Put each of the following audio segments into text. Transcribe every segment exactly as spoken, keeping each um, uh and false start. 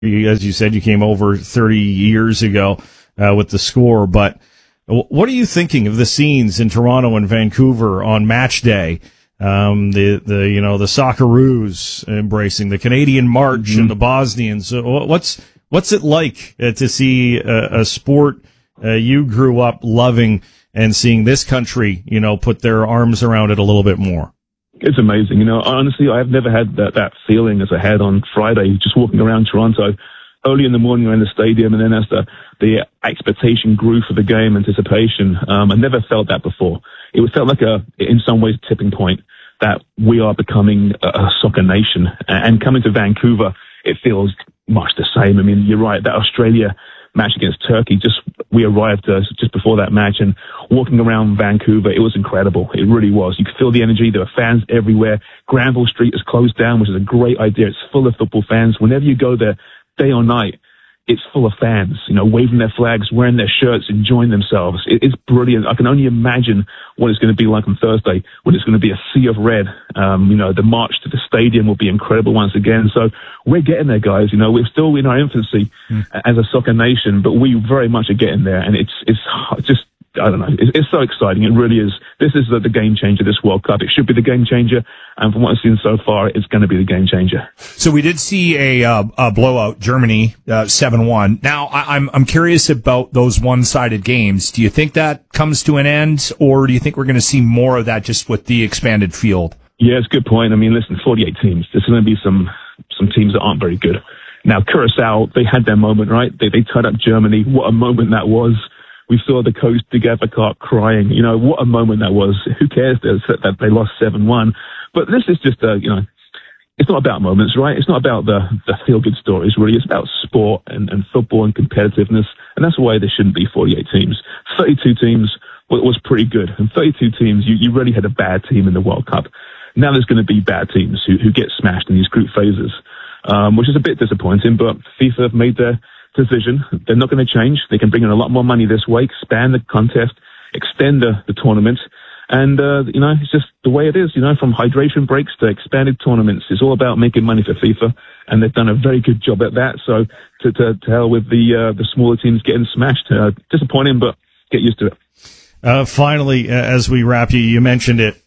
As you said, you came over thirty years ago uh, with the Score. But what are you thinking of the scenes in Toronto and Vancouver on match day? Um, the, the, you know, the Socceroos embracing the Canadian March mm-hmm. and the Bosnians. What's, what's it like uh, to see a, a sport uh, you grew up loving and seeing this country, you know, put their arms around it a little bit more? It's amazing. You know, honestly, I've never had that, that feeling as I had on Friday, just walking around Toronto early in the morning around the stadium, and then as the, the expectation grew for the game, anticipation, um, I never felt that before. It felt like a, in some ways, tipping point that we are becoming a, a soccer nation. And coming to Vancouver, it feels much the same. I mean, you're right, that Australia match against Turkey, just we arrived uh, just before that match, and walking around Vancouver, it was incredible. It really was. You could feel the energy. There were fans everywhere. Granville Street is closed down, which is a great idea. It's full of football fans. Whenever you go there, day or night, it's full of fans, you know, waving their flags, wearing their shirts, enjoying themselves. It, it's brilliant. I can only imagine what it's going to be like on Thursday when it's going to be a sea of red. Um, you know, the march to the stadium will be incredible once again. So we're getting there, guys. You know, we're still in our infancy mm. as a soccer nation, but we very much are getting there. And it's, it's just, I don't know. It's, it's so exciting. It really is. This is the, the game changer, this World Cup. It should be the game changer. And from what I've seen so far, it's going to be the game changer. So we did see a, uh, a blowout, Germany, uh, seven one. Now, I, I'm, I'm curious about those one-sided games. Do you think that comes to an end, or do you think we're going to see more of that just with the expanded field? Yeah, it's a good point. I mean, listen, forty-eight teams. There's going to be some, some teams that aren't very good. Now, Curacao, they had their moment, right? They, they tied up Germany. What a moment that was. We saw the coach together cart crying. You know, what a moment that was. Who cares that they lost seven one? But this is just a, you know, it's not about moments, right? It's not about the, the feel-good stories, really. It's about sport and, and football and competitiveness. And that's why there shouldn't be forty-eight teams. thirty-two teams was, was pretty good. And thirty-two teams, you, you really had a bad team in the World Cup. Now there's going to be bad teams who, who get smashed in these group phases, um, which is a bit disappointing. But FIFA have made their decision. They're not going to change. They can bring in a lot more money this way, expand the contest, extend the, the tournament. And, uh, you know, it's just the way it is, you know, from hydration breaks to expanded tournaments. It's all about making money for FIFA, and they've done a very good job at that. So to, to, to hell with the, uh, the smaller teams getting smashed. Uh, disappointing, but get used to it. Uh, finally, uh, as we wrap you, you mentioned it.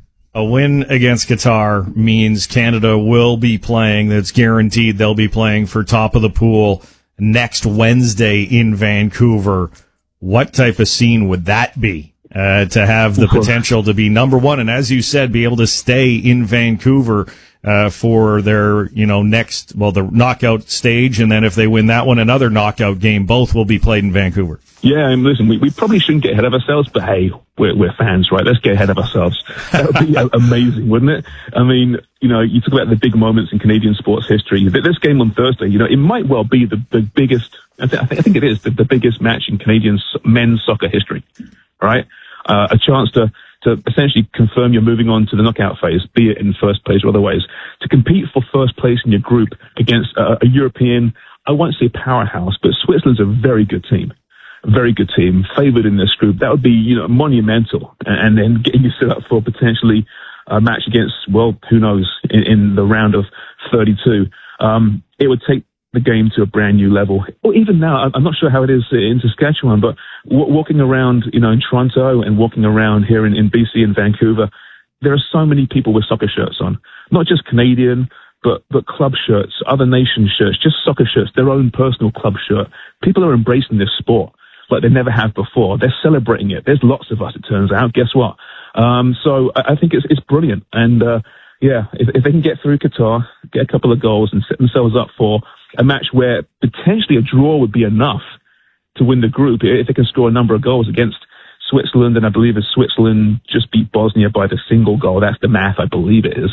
A win against Qatar means Canada will be playing. That's guaranteed. They'll be playing for top of the pool next Wednesday in Vancouver. What type of scene would that be, uh, to have the potential to be number one? And as you said, be able to stay in Vancouver, uh, for their, you know, next, well, the knockout stage. And then if they win that one, another knockout game, both will be played in Vancouver. Yeah, and listen, we, we probably shouldn't get ahead of ourselves, but hey, we're, we're fans, right? Let's get ahead of ourselves. That would be amazing, wouldn't it? I mean, you know, you talk about the big moments in Canadian sports history. This game on Thursday, you know, it might well be the, the biggest, I, th- I, th- I think it is, the, the biggest match in Canadian men's soccer history, right? Uh, a chance to, to essentially confirm you're moving on to the knockout phase, be it in first place or otherwise, to compete for first place in your group against a, a European, I won't say powerhouse, but Switzerland's a very good team. Very good team, favored in this group. That would be, you know, monumental. And then getting you set up for potentially a match against, well, who knows, in, in the round of thirty-two. Um, it would take the game to a brand new level. Or even now, I'm not sure how it is in Saskatchewan, but w- walking around, you know, in Toronto and walking around here in, in B C and Vancouver, there are so many people with soccer shirts on. Not just Canadian, but, but club shirts, other nation shirts, just soccer shirts, their own personal club shirt. People are embracing this sport like they never have before. They're celebrating it. There's lots of us, it turns out. Guess what? Um, so I, I think it's, it's brilliant. And, uh, yeah, if, if they can get through Qatar, get a couple of goals and set themselves up for a match where potentially a draw would be enough to win the group, if they can score a number of goals against Switzerland, and I believe it's Switzerland just beat Bosnia by the single goal. That's the math, I believe it is.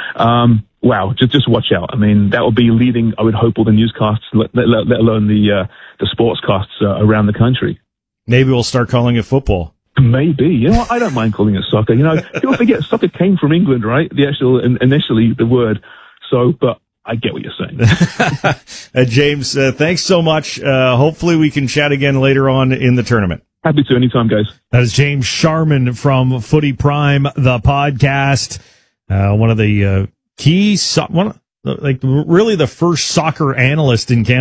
Um, wow, just just watch out. I mean, that will be leading, I would hope, all the newscasts, let, let, let alone the uh, the sportscasts uh, around the country. Maybe we'll start calling it football. Maybe. You know what? I don't mind calling it soccer. You know, people forget soccer came from England, right? The actual, initially, the word. So, but I get what you're saying. uh, James, uh, thanks so much. Uh, hopefully we can chat again later on in the tournament. Happy to, anytime, guys. That is James Sharman from Footy Prime, the podcast. Uh, one of the uh, key, so- one, like really the first soccer analyst in Canada.